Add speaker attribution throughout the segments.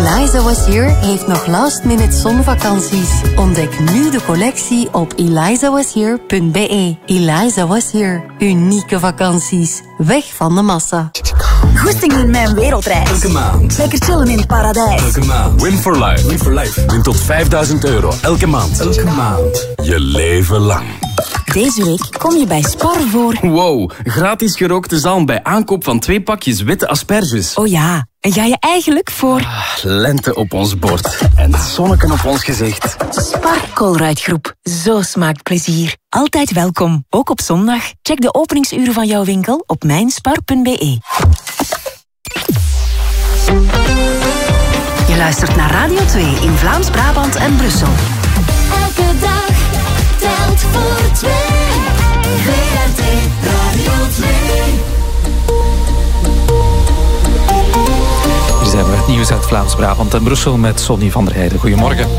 Speaker 1: Eliza Was Here heeft nog last-minute zonvakanties. Ontdek nu de collectie op elizawashere.be. Eliza Was Here. Unieke vakanties. Weg van de massa.
Speaker 2: Goesting in mijn wereldreis.
Speaker 3: Elke maand.
Speaker 2: Lekker chillen in het paradijs.
Speaker 3: Elke maand. Win for life. Win for life. Win tot €5.000 elke maand. Elke maand. Je leven lang.
Speaker 2: Deze week kom je bij Spar voor...
Speaker 4: Wow, gratis gerookte zalm bij aankoop van 2 pakjes witte asperges.
Speaker 2: Oh ja, en ga je eigenlijk voor...
Speaker 4: Lente op ons bord en zonneken op ons gezicht.
Speaker 2: Spar Colruyt-groep. Zo smaakt plezier. Altijd welkom, ook op zondag. Check de openingsuren van jouw winkel op mijnspar.be. Je luistert naar Radio 2 in Vlaams-Brabant en Brussel.
Speaker 5: Elke dag telt voor 2. VRT Radio 2.
Speaker 6: Hier zijn we met nieuws uit Vlaams-Brabant en Brussel met Sonny van der Heijden. Goedemorgen.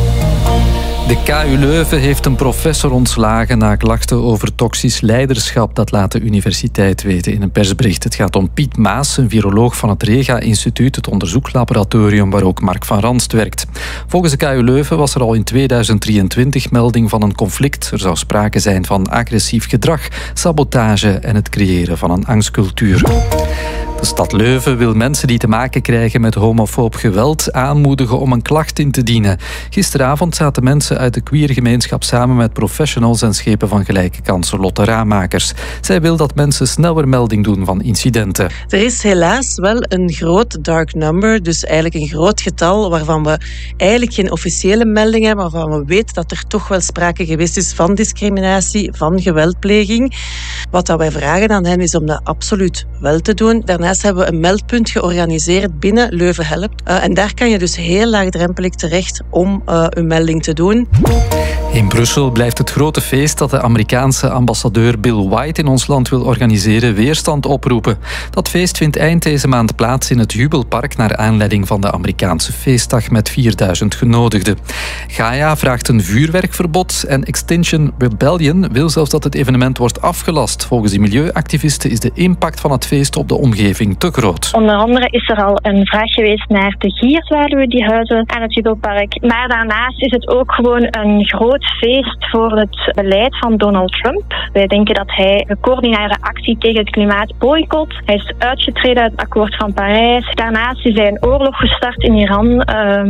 Speaker 6: De KU Leuven heeft een professor ontslagen na klachten over toxisch leiderschap. Dat laat de universiteit weten in een persbericht. Het gaat om Piet Maas, een viroloog van het Rega-instituut, het onderzoekslaboratorium waar ook Mark van Ranst werkt. Volgens de KU Leuven was er al in 2023 melding van een conflict. Er zou sprake zijn van agressief gedrag, sabotage en het creëren van een angstcultuur. De stad Leuven wil mensen die te maken krijgen met homofoob geweld aanmoedigen om een klacht in te dienen. Gisteravond zaten mensen uit de queergemeenschap samen met professionals en schepen van gelijke kansen Lotte Ramakers. Zij wil dat mensen sneller melding doen van incidenten.
Speaker 7: Er is helaas wel een groot dark number, dus eigenlijk een groot getal waarvan we eigenlijk geen officiële melding hebben, waarvan we weten dat er toch wel sprake geweest is van discriminatie, van geweldpleging. Wat dat wij vragen aan hen is om dat absoluut wel te doen. Daarnaast hebben we een meldpunt georganiseerd binnen Leuven Helpt. En daar kan je dus heel laagdrempelig terecht om een melding te doen.
Speaker 6: In Brussel blijft het grote feest dat de Amerikaanse ambassadeur Bill White in ons land wil organiseren weerstand oproepen. Dat feest vindt eind deze maand plaats in het Jubelpark naar aanleiding van de Amerikaanse feestdag met 4000 genodigden. Gaia vraagt een vuurwerkverbod en Extinction Rebellion wil zelfs dat het evenement wordt afgelast. Volgens die milieuactivisten is de impact van het feest op de omgeving te groot.
Speaker 8: Onder andere is er al een vraag geweest naar de gierzwaluwen die huizen aan het Jubelpark. Maar daarnaast is het ook gewoon een groot feest voor het beleid van Donald Trump. Wij denken dat hij een coördinaire actie tegen het klimaat boycott. Hij is uitgetreden uit het akkoord van Parijs. Daarnaast is hij een oorlog gestart in Iran.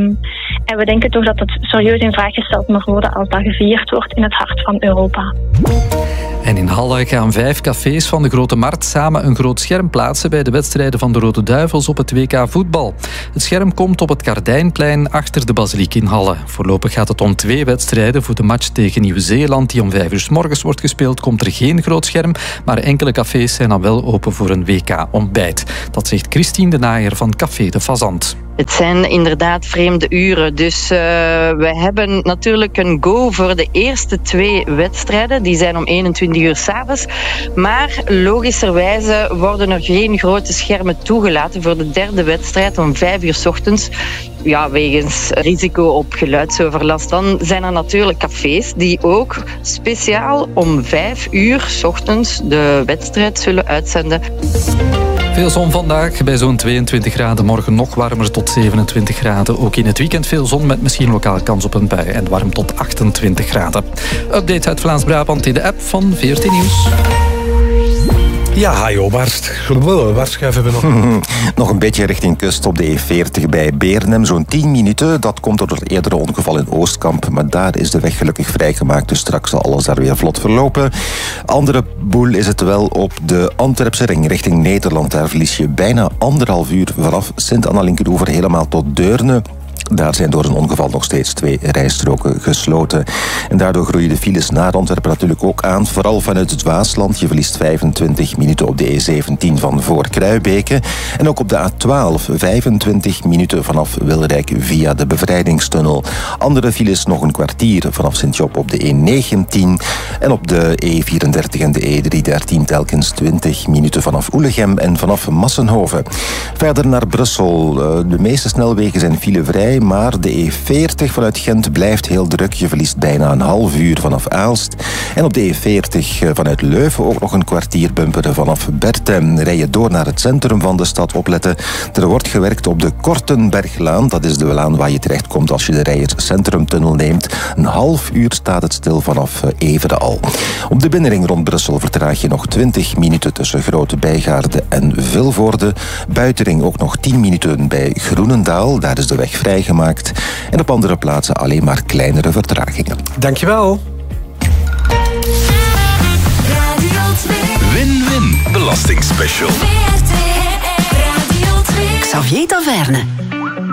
Speaker 8: En we denken toch dat het serieus in vraag gesteld mag worden als dat gevierd wordt in het hart van Europa.
Speaker 6: En in Halle gaan 5 cafés van de Grote Markt samen een groot scherm plaatsen bij de wedstrijden van de Rode Duivels op het WK voetbal. Het scherm komt op het Kardijnplein achter de basiliek in Halle. Voorlopig gaat het om 2 wedstrijden. Voor de match tegen Nieuw-Zeeland, die om 5 uur 's morgens wordt gespeeld, komt er geen groot scherm, maar enkele cafés zijn dan wel open voor een WK-ontbijt. Dat zegt Christine de Naaier van Café de Fazant.
Speaker 9: Het zijn inderdaad vreemde uren, dus we hebben natuurlijk een go voor de eerste 2 wedstrijden. Die zijn om 21 uur 's avonds. Maar logischerwijze worden er geen grote schermen toegelaten voor de 3e wedstrijd om 5 uur 's ochtends. Ja, wegens risico op geluidsoverlast. Dan zijn er natuurlijk cafés die ook speciaal om 5 uur 's ochtends de wedstrijd zullen uitzenden.
Speaker 6: Veel zon vandaag, bij zo'n 22 graden. Morgen nog warmer tot 27 graden. Ook in het weekend veel zon met misschien lokaal kans op een bui. En warm tot 28 graden. Update uit Vlaams-Brabant in de app van VRT Nieuws.
Speaker 10: Ja, hajo, waar schuiven we nog?
Speaker 11: Nog een beetje richting kust op de E40 bij Beernem. Zo'n 10 minuten. Dat komt door het eerdere ongeval in Oostkamp. Maar daar is de weg gelukkig vrijgemaakt. Dus straks zal alles daar weer vlot verlopen. Andere boel is het wel op de Antwerpse ring richting Nederland. Daar verlies je bijna 1,5 uur vanaf Sint-Anna-Linkeroever helemaal tot Deurne. Daar zijn door een ongeval nog steeds 2 rijstroken gesloten. En daardoor groeien de files naar Antwerpen natuurlijk ook aan. Vooral vanuit het Waasland. Je verliest 25 minuten op de E17 van voor Kruibeke. En ook op de A12 25 minuten vanaf Wilrijk via de Bevrijdingstunnel. Andere files nog een kwartier vanaf Sint-Job op de E19. En op de E34 en de E313 telkens 20 minuten vanaf Oelegem en vanaf Massenhoven. Verder naar Brussel. De meeste snelwegen zijn filevrij. vrij, maar de E40 vanuit Gent blijft heel druk. Je verliest bijna een half uur vanaf Aalst. En op de E40 vanuit Leuven ook nog een kwartier bumperen vanaf Berthem. Rij je door naar het centrum van de stad, opletten. Er wordt gewerkt op de Kortenberglaan. Dat is de laan waar je terechtkomt als je de Rijers Centrumtunnel neemt. Een half uur staat het stil vanaf Evere al. Op de binnenring rond Brussel vertraag je nog 20 minuten tussen Grote Bijgaarde en Vilvoorde. Buitenring ook nog 10 minuten bij Groenendaal. Daar is de weg vrijgemaakt. En op andere plaatsen alleen maar kleinere vertragingen.
Speaker 10: Dankjewel.
Speaker 3: Win-win belastingspecial.
Speaker 2: Xavier Taverne.